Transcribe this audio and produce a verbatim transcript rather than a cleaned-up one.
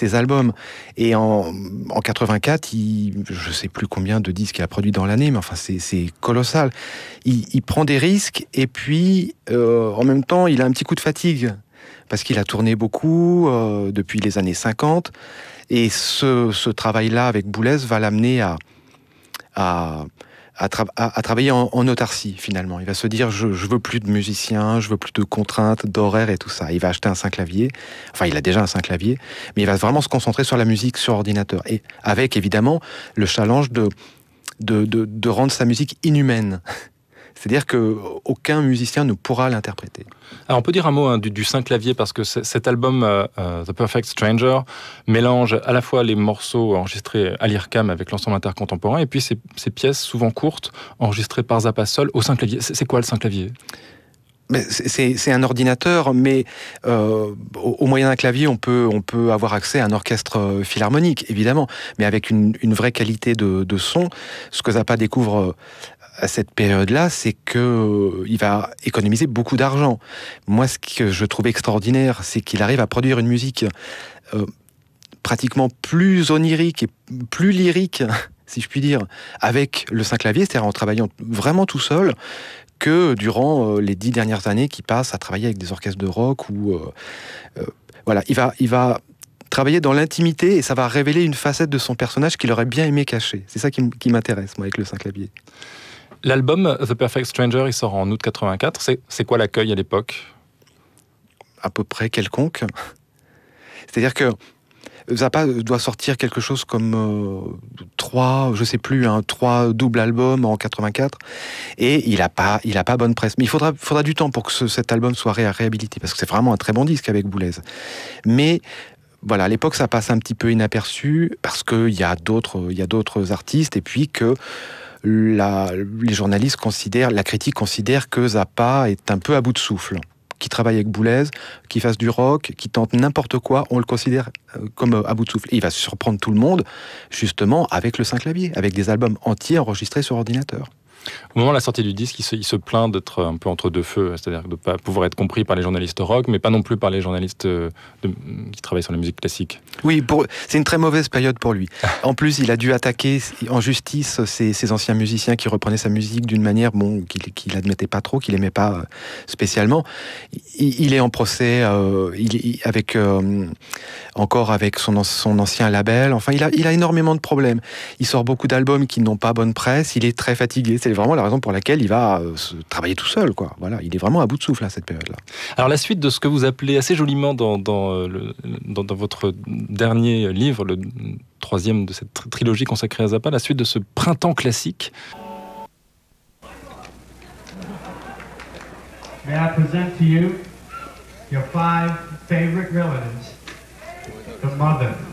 ses albums. Et en, en quatre-vingt-quatre, il, je ne sais plus combien de disques il a produit dans l'année, mais enfin c'est, c'est colossal. Il, il prend des risques et puis euh, en même temps, il a un petit coup de fatigue parce qu'il a tourné beaucoup euh, depuis les années cinquante. Et ce, ce travail-là avec Boulez va l'amener à, à, à, tra- à, à travailler en, en autarcie, finalement. Il va se dire, je, je veux plus de musiciens, je veux plus de contraintes, d'horaires et tout ça. Il va acheter un Synclavier. Enfin, il a déjà un Synclavier, mais il va vraiment se concentrer sur la musique sur ordinateur. Et avec, évidemment, le challenge de, de, de, de rendre sa musique inhumaine. C'est-à-dire qu'aucun musicien ne pourra l'interpréter. Alors on peut dire un mot hein, du, du Synclavier, parce que cet album, euh, The Perfect Stranger, mélange à la fois les morceaux enregistrés à l'I R C A M avec l'ensemble intercontemporain, et puis ces, ces pièces souvent courtes, enregistrées par Zappa seul au Synclavier. C'est, c'est quoi le Synclavier ? Mais c'est, c'est un ordinateur, mais euh, au, au moyen d'un clavier, on peut, on peut avoir accès à un orchestre philharmonique, évidemment, mais avec une, une vraie qualité de, de son. Ce que Zappa découvre à cette période-là, c'est qu'il euh, va économiser beaucoup d'argent. Moi, ce que je trouve extraordinaire, c'est qu'il arrive à produire une musique euh, pratiquement plus onirique et plus lyrique, si je puis dire, avec le Synclavier, c'est-à-dire en travaillant vraiment tout seul, que durant euh, les dix dernières années qu'il passe à travailler avec des orchestres de rock. Ou euh, euh, voilà, il va, il va travailler dans l'intimité et ça va révéler une facette de son personnage qu'il aurait bien aimé cacher. C'est ça qui, qui m'intéresse, moi, avec le Synclavier. L'album The Perfect Stranger, il sort en août quatre-vingt-quatre. C'est, c'est quoi l'accueil à l'époque ? À peu près quelconque. C'est-à-dire que Zappa doit sortir quelque chose comme euh, trois, je sais plus, hein, trois doubles albums en quatre-vingt-quatre, et il a pas, il a pas bonne presse. Mais il faudra, faudra du temps pour que ce, cet album soit ré- réhabilité, parce que c'est vraiment un très bon disque avec Boulez. Mais voilà, à l'époque, ça passe un petit peu inaperçu parce qu'il y a d'autres, il y a d'autres artistes, et puis que la, les journalistes considèrent, la critique considère que Zappa est un peu à bout de souffle. Qui travaille avec Boulez, qui fasse du rock, qui tente n'importe quoi, on le considère comme à bout de souffle. Et il va surprendre tout le monde, justement, avec le Synclavier, avec des albums entiers enregistrés sur ordinateur. Au moment de la sortie du disque, il se, il se plaint d'être un peu entre deux feux, c'est-à-dire de ne pas pouvoir être compris par les journalistes rock, mais pas non plus par les journalistes de, qui travaillent sur la musique classique. Oui, pour, c'est une très mauvaise période pour lui. En plus, il a dû attaquer en justice ses, ses anciens musiciens qui reprenaient sa musique d'une manière bon, qu'il, qu'il admettait pas trop, qu'il aimait pas spécialement. Il, il est en procès euh, il, il, avec, euh, encore avec son, son ancien label. Enfin, il a, il a énormément de problèmes. Il sort beaucoup d'albums qui n'ont pas bonne presse. Il est très fatigué. C'est vraiment la raison pour laquelle il va euh, se travailler tout seul, quoi. Voilà, il est vraiment à bout de souffle à cette période-là. Alors la suite de ce que vous appelez assez joliment dans, dans, le, dans, dans votre dernier livre, le troisième de cette trilogie consacrée à Zappa, la suite de ce printemps classique. May I present to you your five favorite relatives, the mother,